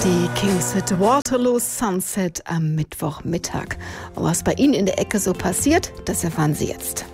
Die Kings mit Waterloo Sunset am Mittwochmittag. Und was bei Ihnen in der Ecke so passiert, das erfahren Sie jetzt.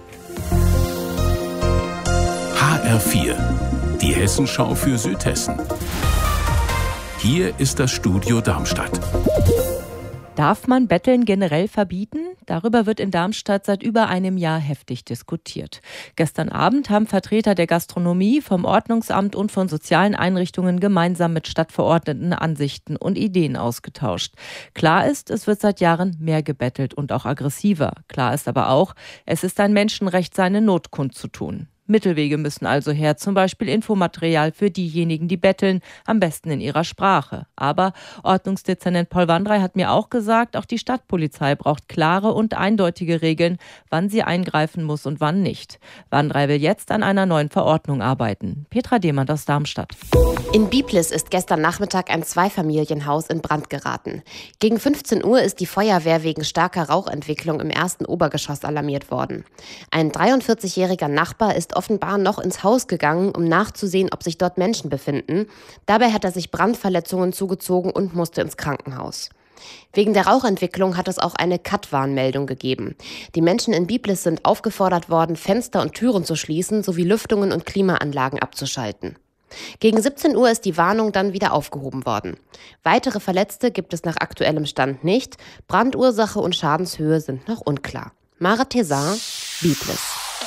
HR4, die Hessenschau für Südhessen. Hier ist das Studio Darmstadt. Darf man Betteln generell verbieten? Darüber wird in Darmstadt seit über einem Jahr heftig diskutiert. Gestern Abend haben Vertreter der Gastronomie, vom Ordnungsamt und von sozialen Einrichtungen gemeinsam mit Stadtverordneten Ansichten und Ideen ausgetauscht. Klar ist, es wird seit Jahren mehr gebettelt und auch aggressiver. Klar ist aber auch, es ist ein Menschenrecht, seine Not kundzutun. Mittelwege müssen also her, zum Beispiel Infomaterial für diejenigen, die betteln, am besten in ihrer Sprache. Aber Ordnungsdezernent Paul Wandrei hat mir auch gesagt, auch die Stadtpolizei braucht klare und eindeutige Regeln, wann sie eingreifen muss und wann nicht. Wandrei will jetzt an einer neuen Verordnung arbeiten. Petra Demand aus Darmstadt. In Biblis ist gestern Nachmittag ein Zweifamilienhaus in Brand geraten. Gegen 15 Uhr ist die Feuerwehr wegen starker Rauchentwicklung im ersten Obergeschoss alarmiert worden. Ein 43-jähriger Nachbar ist offenbar noch ins Haus gegangen, um nachzusehen, ob sich dort Menschen befinden. Dabei hat er sich Brandverletzungen zugezogen und musste ins Krankenhaus. Wegen der Rauchentwicklung hat es auch eine Cut-Warnmeldung gegeben. Die Menschen in Biblis sind aufgefordert worden, Fenster und Türen zu schließen sowie Lüftungen und Klimaanlagen abzuschalten. Gegen 17 Uhr ist die Warnung dann wieder aufgehoben worden. Weitere Verletzte gibt es nach aktuellem Stand nicht. Brandursache und Schadenshöhe sind noch unklar. Mara Tesin, Biblis.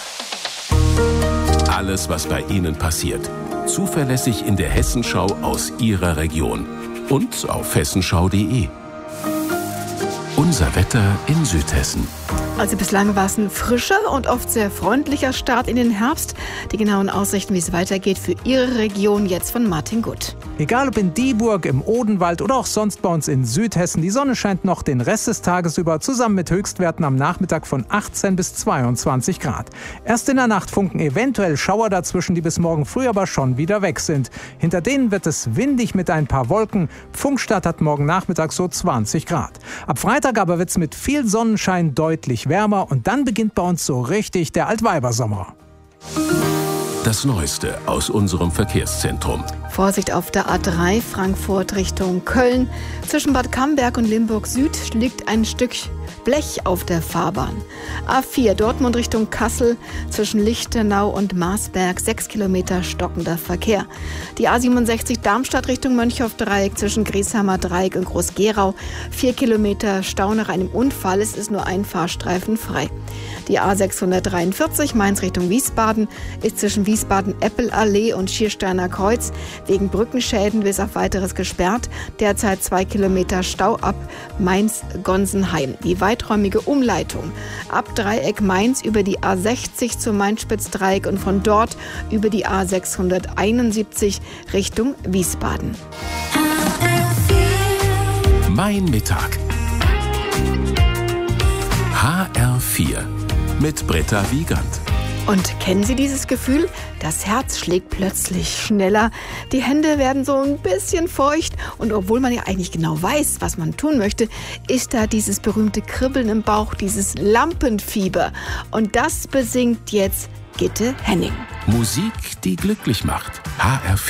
Alles, was bei Ihnen passiert. Zuverlässig in der Hessenschau aus Ihrer Region. Und auf hessenschau.de. Unser Wetter in Südhessen. Also bislang war es ein frischer und oft sehr freundlicher Start in den Herbst. Die genauen Aussichten, wie es weitergeht für Ihre Region, jetzt von Martin Gutt. Egal ob in Dieburg, im Odenwald oder auch sonst bei uns in Südhessen, die Sonne scheint noch den Rest des Tages über, zusammen mit Höchstwerten am Nachmittag von 18 bis 22 Grad. Erst in der Nacht funken eventuell Schauer dazwischen, die bis morgen früh aber schon wieder weg sind. Hinter denen wird es windig mit ein paar Wolken. Pfungstadt hat morgen Nachmittag so 20 Grad. Ab Freitag aber wird es mit viel Sonnenschein deutlich wärmer und dann beginnt bei uns so richtig der Altweibersommer. Das Neueste aus unserem Verkehrszentrum. Vorsicht auf der A3 Frankfurt Richtung Köln. Zwischen Bad Camberg und Limburg Süd liegt ein Stück Blech auf der Fahrbahn. A4 Dortmund Richtung Kassel. Zwischen Lichtenau und Marsberg 6 Kilometer stockender Verkehr. Die A67 Darmstadt Richtung Mönchhoff-Dreieck zwischen Griesheimer Dreieck und Groß-Gerau 4 Kilometer Stau nach einem Unfall. Es ist nur ein Fahrstreifen frei. Die A643 Mainz Richtung Wiesbaden ist zwischen Wiesbaden-Eppelallee und Schiersteiner Kreuz wegen Brückenschäden bis auf weiteres gesperrt. Derzeit 2 Kilometer Stau ab Mainz-Gonsenheim. Die weiträumige Umleitung ab Dreieck Mainz über die A60 zum Mainz-Spitz-Dreieck und von dort über die A671 Richtung Wiesbaden. Mein Mittag. HR4 mit Britta Wiegand. Und kennen Sie dieses Gefühl? Das Herz schlägt plötzlich schneller, die Hände werden so ein bisschen feucht und obwohl man ja eigentlich genau weiß, was man tun möchte, ist da dieses berühmte Kribbeln im Bauch, dieses Lampenfieber. Und das besingt jetzt Gitte Henning. Musik, die glücklich macht. HR4.